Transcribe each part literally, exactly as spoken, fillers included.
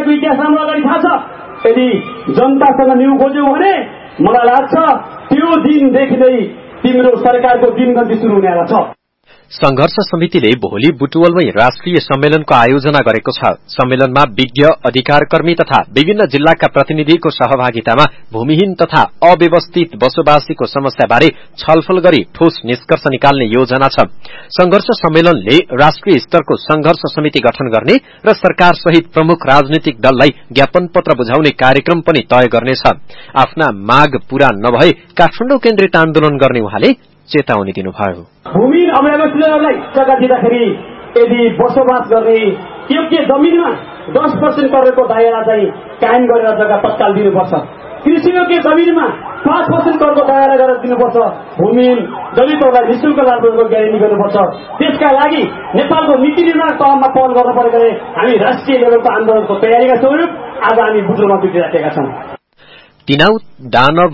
नेपालको इतिहास राम्रो अगाडि थाहा छ। यदि जनतासँग न्यू खोज्यौ भने मलाई लाग्छ त्यो दिनदेखि नै तिम्रो सरकारको दिनगन्ती सुरु हुनेवाला छ। संघर्ष समितिले भोलि बुटवलमै राष्ट्रिय सम्मेलनको आयोजना गरेको छ। सम्मेलनमा विज्ञ, अधिकारकर्मी तथा विभिन्न जिल्लाका प्रतिनिधिको सहभागितामा भूमिहीन तथा अव्यवस्थित बसोबासीको समस्याबारे छलफल गरी ठोस निष्कर्ष निकाल्ने योजना छ। संघर्ष सम्मेलनले राष्ट्रिय स्तरको संघर्ष समिति गठन गर्ने र सरकार सहित प्रमुख राजनीतिक दललाई ज्ञापन पत्र बुझाउने कार्यक्रम पनि तय गर्नेछ। आफ्ना माग पूरा नभए काठमाडौँ केन्द्रित आन्दोलन गर्ने उहाँले चेतावनी दिनुभयो। भूमिहीन अव्यवस्थितहरूलाई जग्गा दिँदाखेरि यदि बसोबास गर्ने योग्य जमिनमा दस पर्सेन्ट करोडको दायरा चाहिँ कायम गरेर जग्गा तत्काल दिनुपर्छ। कृषि योग्य जमिनमा पाँच पर्सेन्ट करोडको दायरा गरेर दिनुपर्छ। भूमिहीन दलितहरूलाई निःशुल्क लाभको ग्यारेन्टी गर्नुपर्छ। त्यसका लागि नेपालको नीति निर्माण तहमा पहल गर्न परेकोले हामी राष्ट्रिय लेभलको आन्दोलनको तयारीका छौँ। आज हामी बुटवलमा जुटिराखेका छौँ। तिनाउ दानव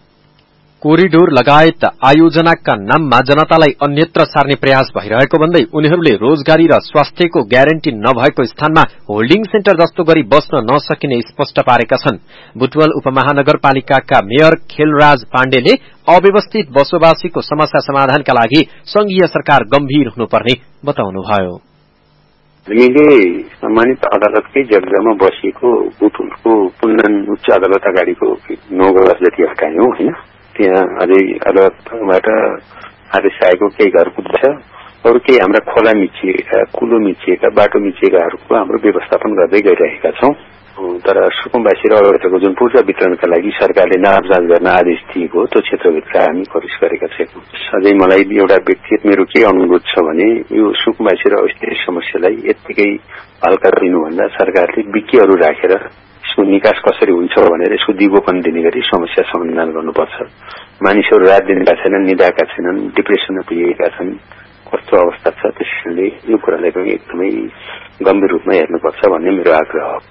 कोरिडोर लगायत आयोजनाका नाममा जनतालाई अन्यत्र सार्ने प्रयास भइरहेको भन्दै उनीहरूले रोजगारी र स्वास्थ्यको ग्यारेन्टी नभएको स्थानमा होल्डिङ सेन्टर जस्तो गरी बस्न नसकिने स्पष्ट पारेका छन्। बुटवल उपमहानगरपालिकाका मेयर खेलराज पाण्डेले अव्यवस्थित बसोबासीको समस्या समाधानका लागि संघीय सरकार गम्भीर हुनुपर्ने बताउनुभयो। हामीले सम्मानित अदालतकै जग्गामा बसेको बुटवलको पुनन उच्च अदालत अगाडिको नौ गज जति हटायौं होइन। त्यहाँ अझै अदालतबाट आदेश आएको केही घर पुग्छ, अरू केही हाम्रा खोला मिचिएका, कुलो मिचिएका, बाटो मिचिएकाहरूको हाम्रो व्यवस्थापन गर्दै गइरहेका छौं। तर सुकुम्बासी र अवैधको जुन पूर्जा वितरणका लागि सरकारले नाप जाँच गर्न आदेश दिएको त्यो क्षेत्रभित्र हामी प्रवेश गरेका छैनौं। अझै मलाई एउटा व्यक्तिगत मेरो के अनुरोध छ भने यो सुकुम्बासी र अस्थायी समस्यालाई यत्तिकै हल्का दिनुभन्दा सरकारले विज्ञहरू राखेर यसको निकास कसरी हुन्छ भनेर यसको दिगोपन दिने गरी समस्या समाधान गर्नुपर्छ। मानिसहरू रात दिनका छैनन्, निदाएका छैनन्, डिप्रेसनमा पुगेका छन्, कस्तो अवस्था छ, त्यसैले यो कुरालाई पनि एकदमै गम्भीर रूपमा हेर्नुपर्छ भन्ने मेरो आग्रह हो।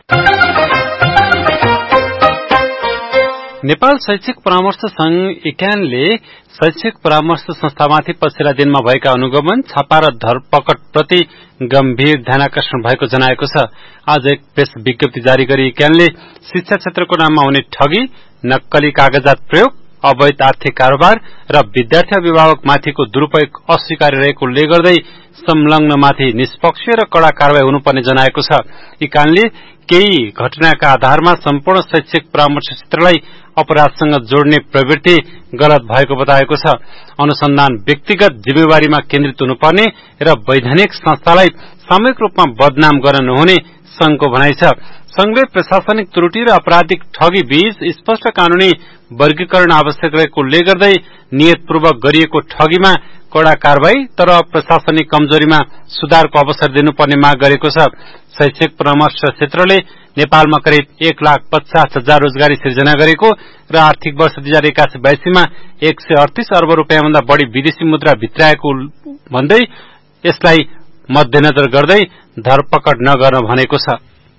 नेपाल शैक्षिक परामर्श संघ इक्यानले शैक्षिक परामर्श संस्थामाथि पछिल्ला दिनमा भएका अनुगमन, छापा र धरपकड प्रति गम्भीर ध्यानाकर्षण भएको जनाएको छ। आज एक प्रेस विज्ञप्ति जारी गरी इक्यानले शिक्षा क्षेत्रको नाममा हुने ठगी, नक्कली कागजात प्रयोग, अवैध आर्थिक कारोबार र विद्यार्थी अभिभावक माथिको दुरूपयोग अस्वीकार रहेको उल्लेख गर्दै संलग्नमाथि निष्पक्ष र कड़ा कारवाही हुनुपर्ने जनाएको छ। इक्यानले केही घटनाका आधारमा सम्पूर्ण शैक्षिक परामर्श क्षेत्रलाई अपराधसँग जोड्ने प्रवृत्ति गलत भएको बताएको छ। अनुसन्धान व्यक्तिगत जिम्मेवारीमा केन्द्रित हुनुपर्ने र वैधानिक संस्थालाई सामूहिक रूपमा बदनाम गर्न नहुने संघको भनाइ छ। संघले प्रशासनिक त्रुटि र आपराधिक ठगी बीच स्पष्ट कानूनी वर्गीकरण आवश्यक रहेको उल्लेख गर्दै नियतपूर्वक गरिएको ठगीमा कड़ा कारवाही तर प्रशासनिक कमजोरीमा सुधारको अवसर दिनुपर्ने माग गरेको छ। शैक्षिक परामर्श क्षेत्रले नेपालमा करिब एक लाख पचास हजार रोजगारी सिर्जना गरेको र आर्थिक वर्ष दुई हजार एकासी बाइसमा एक सय अडतीस अर्ब रूपियाँ भन्दा बढ़ी विदेशी मुद्रा भित्राएको भन्दै यसलाई मध्यनजर गर्दै धरपकड नगर्न भनेको छ।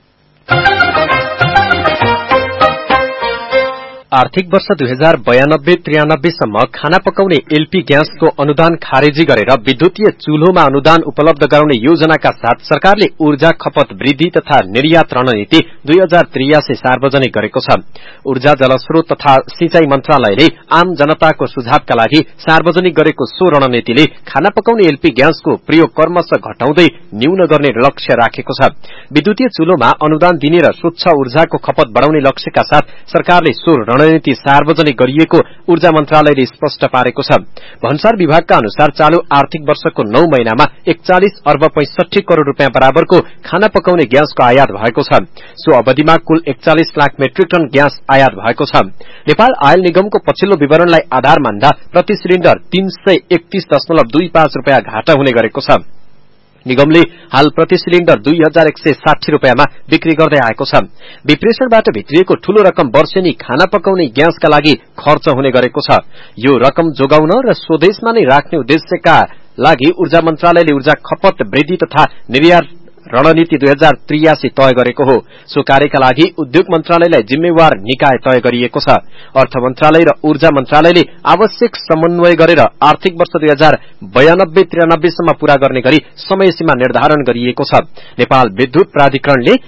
आर्थिक वर्ष दुई हजार बयानब्बे त्रियानब्बेसम्म खाना पकाउने एलपी ग्यासको अनुदान खारेजी गरेर विद्युतीय चूल्होमा अनुदान उपलब्ध गराउने योजनाका साथ सरकारले ऊर्जा खपत वृद्धि तथा निर्यात रणनीति दुई हजार त्रियासी सार्वजनिक गरेको छ। ऊर्जा जलस्रोत तथा सिंचाई मन्त्रालयले आम जनताको सुझावका लागि सार्वजनिक गरेको सो रणनीतिले खाना पकाउने एलपी ग्यासको प्रयोग क्रमशः घटाउँदै न्यून गर्ने लक्ष्य राखेको छ। विद्युतीय चूल्होमा अनुदान दिने र स्वच्छ ऊर्जाको खपत बढ़ाउने लक्ष्यका साथ सरकारले सो रणनीति सार्वजनिक गरिएको ऊर्जा मन्त्रालयले स्पष्ट पारेको छ। भन्सार विभागका अनुसार चालू आर्थिक वर्षको नौ महिनामा एकचालिस अर्ब पैंसठी करोड़ रूपियाँ बराबरको खाना पकाउने ग्यासको आयात भएको छ। सो अवधिमा कुल एकचालिस लाख मेट्रिक टन ग्यास आयात भएको छ। नेपाल आयल निगमको पछिल्लो विवरणलाई आधार मान्दा प्रति सिलिण्डर तीन सय एकतीस दशमलव दुई पाँच रूपियाँ घाटा हुने गरेको छ। निगमले हाल प्रति सिलिण्डर दुई हजार एक सय साठी रूपियाँमा बिक्री गर्दै आएको छ। विप्रेषणबाट भित्रिएको ठूलो रकम वर्षेनी खाना पकाउने ग्यासका लागि खर्च हुने गरेको छ। यो रकम जोगाउन र स्वदेशमा नै राख्ने उद्देश्यका लागि ऊर्जा मन्त्रालयले ऊर्जा खपत वृद्धि तथा निर्यात रणनीति दुई हजार त्रियासी तय गरेको हो। सो कार्यका लागि उद्योग मन्त्रालयलाई जिम्मेवार निकाय तय गरिएको छ। अर्थ मन्त्रालय र ऊर्जा मन्त्रालयले आवश्यक समन्वय गरेर आर्थिक वर्ष दुई हजार बयानब्बे त्रियानब्बेसम्म पूरा गर्ने गरी समय सीमा निर्धारण गरिएको छ। नेपाल विद्युत प्राधिकरणले